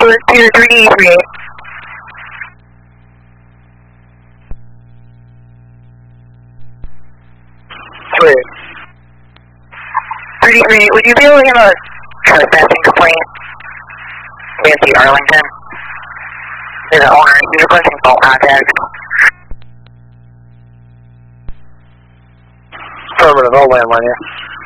to 3D38. Sweet. 3D38, would you be able to handle a trespassing complaint against the Arlington? To the owner, he's requesting phone contact. Affirmative, I'll land on you.